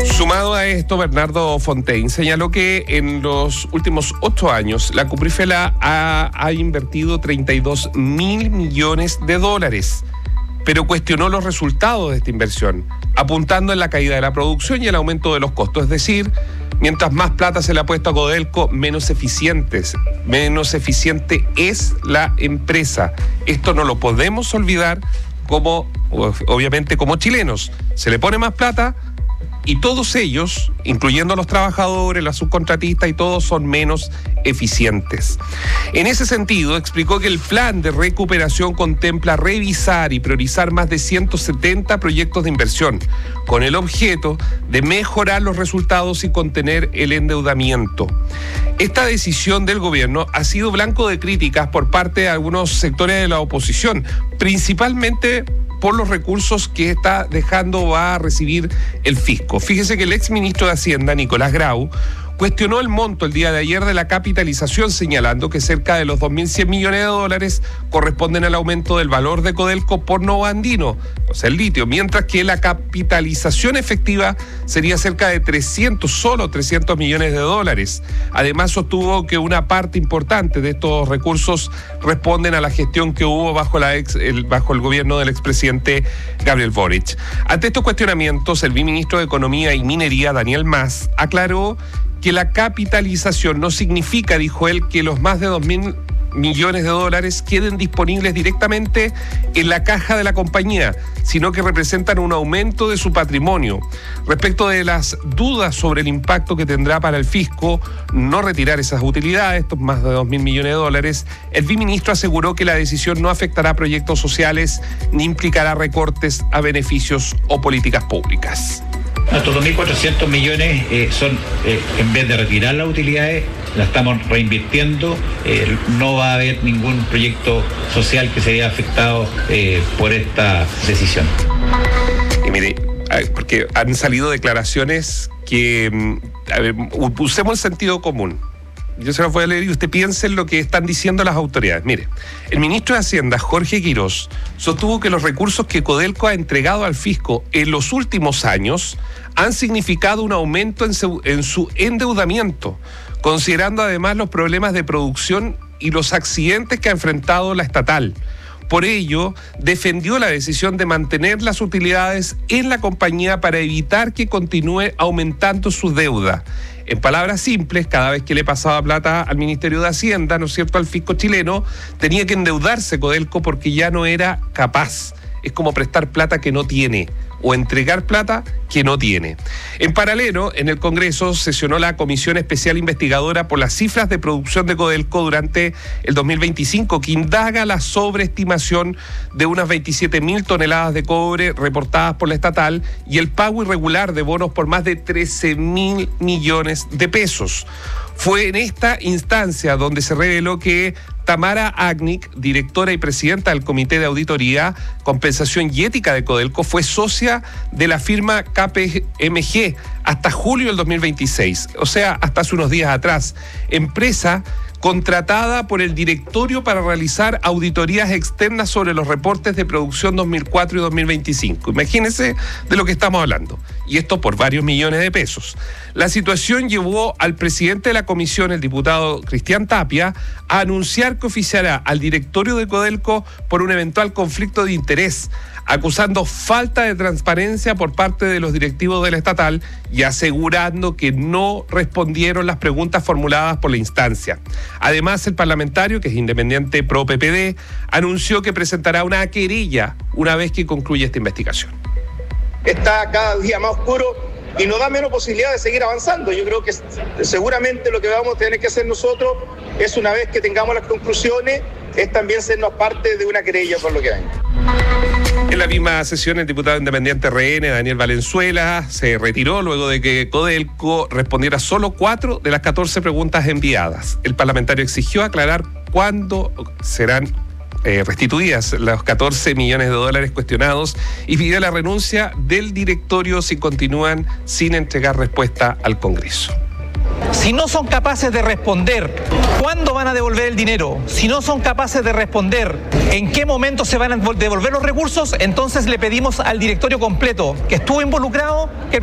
Sumado a esto, Bernardo Fontaine señaló que en los últimos 8 años la Cuprifela ha invertido 32.000 millones de dólares, pero cuestionó los resultados de esta inversión, apuntando en la caída de la producción y el aumento de los costos. Es decir, mientras más plata se le ha puesto a Codelco, menos eficiente es la empresa. Esto no lo podemos olvidar obviamente como chilenos. Se le pone más plata y todos ellos, incluyendo a los trabajadores, las subcontratistas y todos, son menos eficientes. En ese sentido, explicó que el plan de recuperación contempla revisar y priorizar más de 170 proyectos de inversión, con el objeto de mejorar los resultados y contener el endeudamiento. Esta decisión del gobierno ha sido blanco de críticas por parte de algunos sectores de la oposición, principalmente por los recursos que está dejando va a recibir el fisco. Fíjese que el exministro de Hacienda, Nicolás Grau, cuestionó el monto el día de ayer de la capitalización, señalando que cerca de los 2.100 millones de dólares corresponden al aumento del valor de Codelco por Novo Andino, o sea, el litio, mientras que la capitalización efectiva sería cerca de 300 millones de dólares. Además, sostuvo que una parte importante de estos recursos responden a la gestión que hubo bajo el gobierno del expresidente Gabriel Boric. Ante estos cuestionamientos, el viceministro de Economía y Minería, Daniel Mas, aclaró que la capitalización no significa, dijo él, que los más de 2.000 millones de dólares queden disponibles directamente en la caja de la compañía, sino que representan un aumento de su patrimonio. Respecto de las dudas sobre el impacto que tendrá para el fisco no retirar esas utilidades, estos más de 2.000 millones de dólares, el viceministro aseguró que la decisión no afectará a proyectos sociales ni implicará recortes a beneficios o políticas públicas. Estos 2.400 millones son, en vez de retirar las utilidades, las estamos reinvirtiendo. No va a haber ningún proyecto social que se haya afectado por esta decisión. Y mire, porque han salido declaraciones que, usemos el sentido común. Yo se los voy a leer y usted piense en lo que están diciendo las autoridades. Mire, el ministro de Hacienda, Jorge Quirós, sostuvo que los recursos que Codelco ha entregado al fisco en los últimos años han significado un aumento en su endeudamiento, considerando además los problemas de producción y los accidentes que ha enfrentado la estatal. Por ello, defendió la decisión de mantener las utilidades en la compañía para evitar que continúe aumentando su deuda. En palabras simples, cada vez que le pasaba plata al Ministerio de Hacienda, ¿no es cierto?, al fisco chileno, tenía que endeudarse Codelco porque ya no era capaz. Es como prestar plata que no tiene o entregar plata que no tiene. En paralelo, en el Congreso sesionó la Comisión Especial Investigadora por las cifras de producción de Codelco durante el 2025, que indaga la sobreestimación de unas 27.000 toneladas de cobre reportadas por la estatal y el pago irregular de bonos por más de 13.000 millones de pesos. Fue en esta instancia donde se reveló que Tamara Agnic, directora y presidenta del Comité de Auditoría, Compensación y Ética de Codelco, fue socia de la firma KPMG hasta julio del 2026, o sea, hasta hace unos días atrás, empresa contratada por el directorio para realizar auditorías externas sobre los reportes de producción 2004 y 2025. Imagínense de lo que estamos hablando. Y esto por varios millones de pesos. La situación llevó al presidente de la comisión, el diputado Cristian Tapia, a anunciar que oficiará al directorio de Codelco por un eventual conflicto de interés, acusando falta de transparencia por parte de los directivos de la estatal y asegurando que no respondieron las preguntas formuladas por la instancia. Además, el parlamentario, que es independiente pro PPD, anunció que presentará una querella una vez que concluya esta investigación. Está cada día más oscuro y nos da menos posibilidad de seguir avanzando. Yo creo que seguramente lo que vamos a tener que hacer nosotros es, una vez que tengamos las conclusiones, es también sernos parte de una querella por lo que hay. En la misma sesión, el diputado independiente RN, Daniel Valenzuela, se retiró luego de que Codelco respondiera solo 4 de las 14 preguntas enviadas. El parlamentario exigió aclarar cuándo serán restituidas los 14 millones de dólares cuestionados y pidió la renuncia del directorio si continúan sin entregar respuesta al Congreso. Si no son capaces de responder cuándo van a devolver el dinero, si no son capaces de responder en qué momento se van a devolver los recursos, entonces le pedimos al directorio completo que estuvo involucrado que